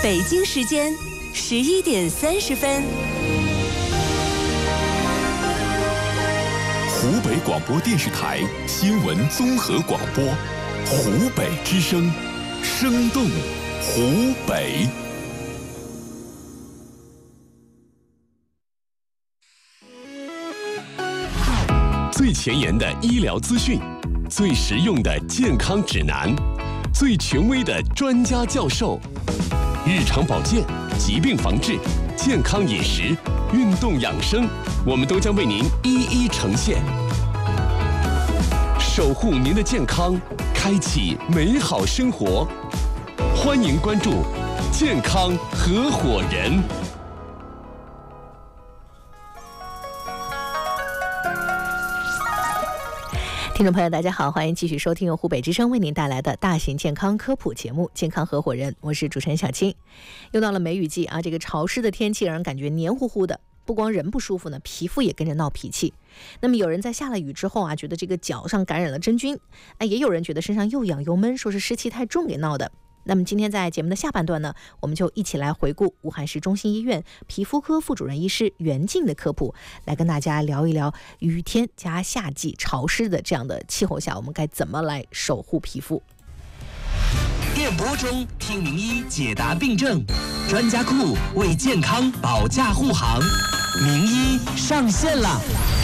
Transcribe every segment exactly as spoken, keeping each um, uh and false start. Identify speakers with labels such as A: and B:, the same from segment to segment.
A: 北京时间十一点三十分。
B: 湖北广播电视台新闻综合广播，湖北之声，生动湖北。最前沿的医疗资讯，最实用的健康指南，最权威的专家教授，日常保健、疾病防治、健康饮食、运动养生，我们都将为您一一呈现，守护您的健康，开启美好生活。欢迎关注健康合伙人。
C: 听众朋友大家好，欢迎继续收听由湖北之声为您带来的大型健康科普节目《健康合伙人》，我是主持人小青。又到了梅雨季啊，这个潮湿的天气让人感觉黏糊糊的，不光人不舒服呢，皮肤也跟着闹脾气。那么有人在下了雨之后啊，觉得这个脚上感染了真菌，哎，也有人觉得身上又痒又闷，说是湿气太重给闹的。那么今天在节目的下半段呢，我们就一起来回顾武汉市中心医院皮肤科副主任医师袁静的科普，来跟大家聊一聊雨天加夏季潮湿的这样的气候下，我们该怎么来守护皮肤。
D: 电波中听名医解答病症，专家库为健康保驾护航，名医上线了。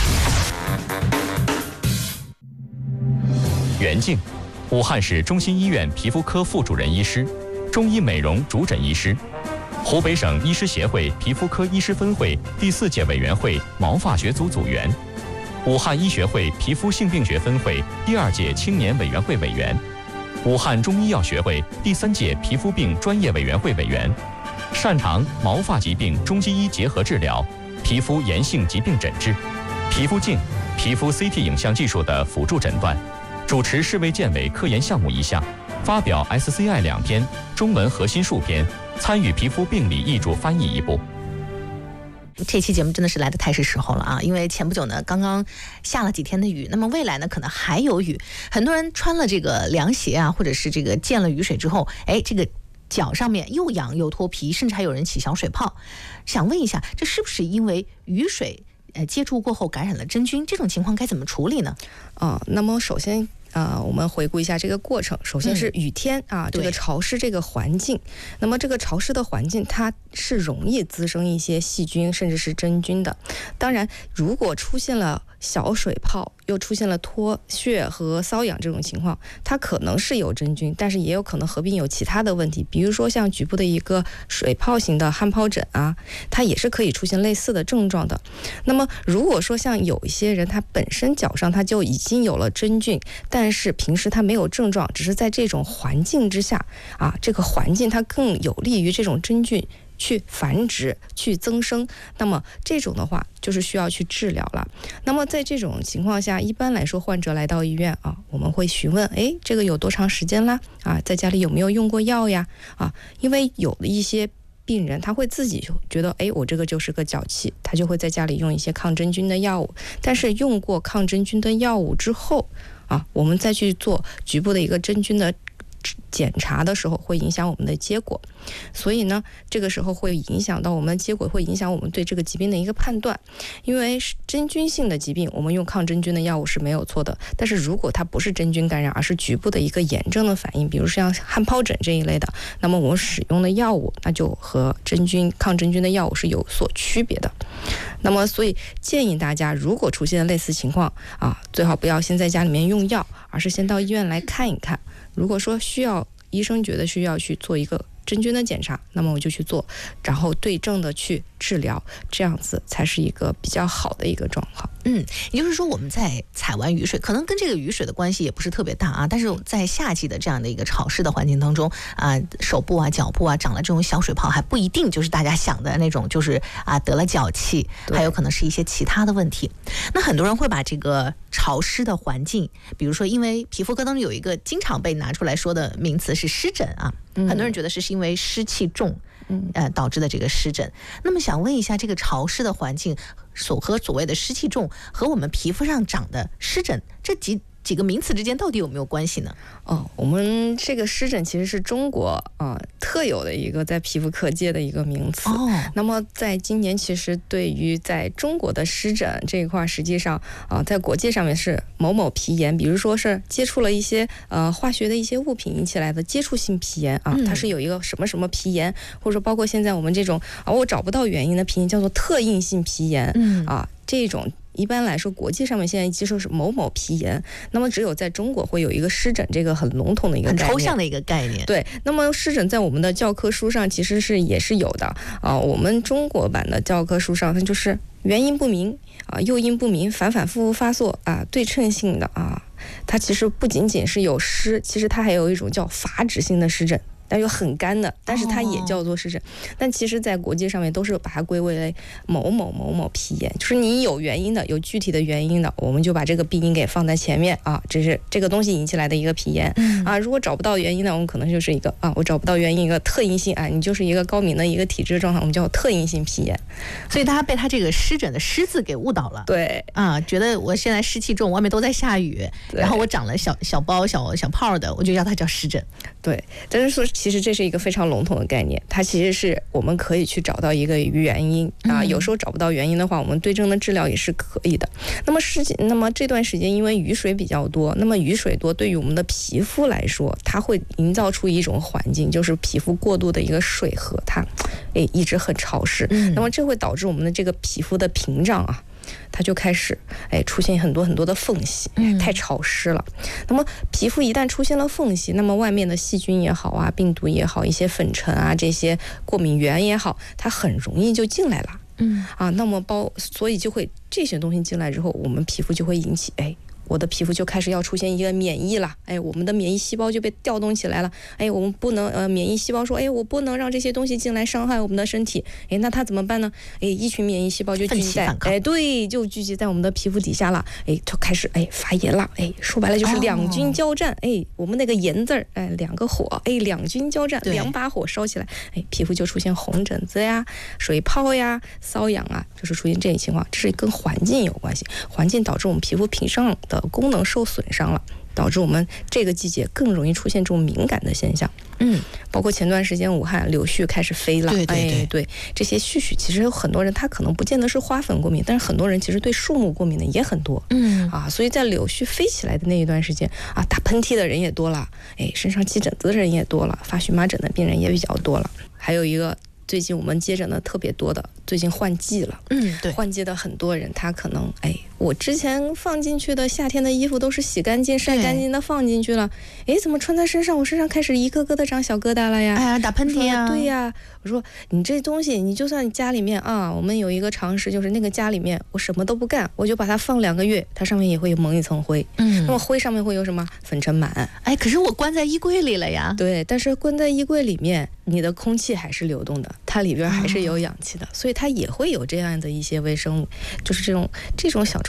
E: 袁静，武汉市中心医院皮肤科副主任医师，中医美容主诊医师，湖北省医师协会皮肤科医师分会第四届委员会毛发学组组员，武汉医学会皮肤性病学分会第二届青年委员会委员，武汉中医药学会第三届皮肤病专业委员会委员，擅长毛发疾病中西医结合治疗、皮肤炎性疾病诊治、皮肤镜、皮肤 C T 影像技术的辅助诊断，主持市卫健委科研项目一项，发表 S C I 两篇，中文核心数篇，参与皮肤病理译著翻译一部。
C: 这期节目真的是来得太是时候了啊！因为前不久呢，刚刚下了几天的雨，那么未来呢，可能还有雨。很多人穿了这个凉鞋啊，或者是这个见了雨水之后，哎，这个脚上面又痒又脱皮，甚至还有人起小水泡。想问一下，这是不是因为雨水呃接触过后感染了真菌？这种情况该怎么处理呢？
F: 啊、呃，那么首先。啊、呃，我们回顾一下这个过程。首先是雨天、嗯、啊，这个潮湿这个环境，那么这个潮湿的环境它是容易滋生一些细菌甚至是真菌的。当然，如果出现了小水泡，又出现了脱屑和瘙痒这种情况，它可能是有真菌，但是也有可能合并有其他的问题，比如说像局部的一个水泡型的汗疱疹啊，它也是可以出现类似的症状的。那么如果说像有一些人他本身脚上他就已经有了真菌，但是平时他没有症状，只是在这种环境之下啊，这个环境它更有利于这种真菌去繁殖、去增生，那么这种的话就是需要去治疗了。那么在这种情况下，一般来说患者来到医院啊，我们会询问，哎，这个有多长时间啦？啊，在家里有没有用过药呀？啊，因为有的一些病人他会自己觉得，哎，我这个就是个脚气，他就会在家里用一些抗真菌的药物。但是用过抗真菌的药物之后啊，我们再去做局部的一个真菌的检查的时候，会影响我们的结果。所以呢，这个时候会影响到我们的结果，会影响我们对这个疾病的一个判断。因为真菌性的疾病，我们用抗真菌的药物是没有错的。但是如果它不是真菌感染，而是局部的一个炎症的反应，比如像汗疱疹这一类的，那么我们使用的药物，那就和真菌抗真菌的药物是有所区别的。那么所以建议大家，如果出现类似情况啊，最好不要先在家里面用药，而是先到医院来看一看。如果说需要，医生觉得需要去做一个真菌的检查，那么我就去做，然后对症的去治疗，这样子才是一个比较好的一个状况。
C: 嗯，也就是说我们在采完雨水，可能跟这个雨水的关系也不是特别大啊，但是在夏季的这样的一个潮湿的环境当中啊，手部啊、脚部啊长了这种小水泡，还不一定就是大家想的那种，就是啊得了脚气，还有可能是一些其他的问题。那很多人会把这个潮湿的环境，比如说因为皮肤科当中有一个经常被拿出来说的名词是湿疹啊，嗯、很多人觉得是因为湿气重。呃，导致的这个湿疹。那么想问一下，这个潮湿的环境所和所谓的湿气重和我们皮肤上长的湿疹这几几个名词之间到底有没有关系呢？
F: 哦，我们这个湿疹其实是中国啊、呃、特特有的一个在皮肤科界的一个名词。
C: 哦，
F: 那么在今年，其实对于在中国的湿疹这一块，实际上啊、呃，在国际上面是某某皮炎，比如说是接触了一些呃化学的一些物品引起来的接触性皮炎啊，它是有一个什么什么皮炎，或者说包括现在我们这种啊我找不到原因的皮炎叫做特应性皮炎，嗯啊这种。一般来说，国际上面现在接受是某某皮炎，那么只有在中国会有一个湿疹这个很笼统的一个概念，
C: 很抽象的一个概念。
F: 对，那么湿疹在我们的教科书上其实是也是有的啊、呃，我们中国版的教科书上它就是原因不明啊、诱因不明，反反复复发作啊，对称性的啊，它其实不仅仅是有湿，其实它还有一种叫阀质性的湿疹。但又很干的，但是它也叫做湿疹，哦、但其实在国际上面都是把它归为某某某某皮炎，就是你有原因的，有具体的原因的，我们就把这个病因给放在前面啊，这是这个东西引起来的一个皮炎、嗯、啊。如果找不到原因呢，我们可能就是一个啊，我找不到原因一个特应性啊，你就是一个高敏的一个体质状态，我们叫特应性皮炎。
C: 所以大家被他这个湿疹的湿字给误导了。
F: 对
C: 啊，觉得我现在湿气重，外面都在下雨，然后我长了小小包小小泡的，我就叫它叫湿疹。
F: 对，但是说其实这是一个非常笼统的概念，它其实是我们可以去找到一个原因啊，有时候找不到原因的话，我们对症的治疗也是可以的。那么是那么这段时间因为雨水比较多，那么雨水多对于我们的皮肤来说，它会营造出一种环境，就是皮肤过度的一个水合，它诶一直很潮湿，嗯、那么这会导致我们的这个皮肤的屏障啊。它就开始哎出现很多很多的缝隙，太潮湿了。嗯、那么皮肤一旦出现了缝隙，那么外面的细菌也好啊，病毒也好，一些粉尘啊，这些过敏源也好，它很容易就进来了。嗯啊，那么包所以就会这些东西进来之后，我们皮肤就会引起哎。我的皮肤就开始要出现一个免疫了，哎，我们的免疫细胞就被调动起来了，哎，我们不能呃，免疫细胞说，哎，我不能让这些东西进来伤害我们的身体，哎，那它怎么办呢？哎，一群免疫细胞就聚集在，哎，对，就聚集在我们的皮肤底下了，哎，就开始哎发炎了，哎，说白了就是两军交战，哦、哎，我们那个炎字儿，哎，两个火，哎，两军交战，两把火烧起来，哎，皮肤就出现红疹子呀、水泡呀、瘙痒啊，就是出现这一情况，这是跟环境有关系，环境导致我们皮肤屏障的功能受损伤了，导致我们这个季节更容易出现这种敏感的现象。嗯，包括前段时间武汉柳絮开始飞了，
C: 对对对、
F: 哎、对，这些絮絮其实有很多人他可能不见得是花粉过敏，但是很多人其实对树木过敏的也很多。嗯啊，所以在柳絮飞起来的那一段时间啊，打喷嚏的人也多了，哎，身上起疹子的人也多了，发荨麻疹的病人也比较多了。还有一个最近我们接诊的特别多的，最近换季了，嗯，对，换季的很多人他可能哎。我之前放进去的夏天的衣服都是洗干净晒干净的放进去了，哎，怎么穿在身上我身上开始一个个的长小疙瘩了呀？
C: 哎呀，打喷嚏啊！
F: 对呀，我说你这东西，你就算你家里面啊，我们有一个常识，就是那个家里面我什么都不干，我就把它放两个月，它上面也会有蒙一层灰。嗯，那么灰上面会有什么？粉尘螨。
C: 哎，可是我关在衣柜里了呀。
F: 对，但是关在衣柜里面，你的空气还是流动的，它里边还是有氧气的，哦、所以它也会有这样的一些微生物，就是这种这种小